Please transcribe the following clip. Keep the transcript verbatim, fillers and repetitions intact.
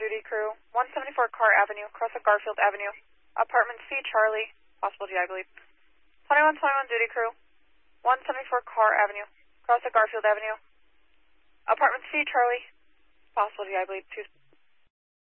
duty crew, one seventy-four Carr Avenue, cross at Garfield Avenue. Apartment C, Charlie, possible G, I believe. twenty-one twenty-one duty crew, one seventy-four Carr Avenue, cross at Garfield Avenue. Apartment C, Charlie, possible G, I believe, two.